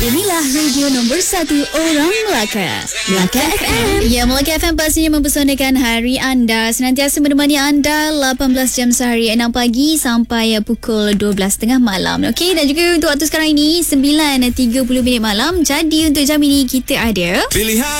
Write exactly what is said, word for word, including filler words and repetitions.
Inilah radio nombor satu orang Melaka, Melaka F M. Ya, Melaka F M pastinya mempersondakan hari anda. Senantiasa menemani anda lapan belas jam sehari, enam pagi sampai pukul dua belas tiga puluh malam. Okey, dan juga untuk waktu sekarang ini sembilan tiga puluh minit malam. Jadi untuk jam ini kita ada pilihan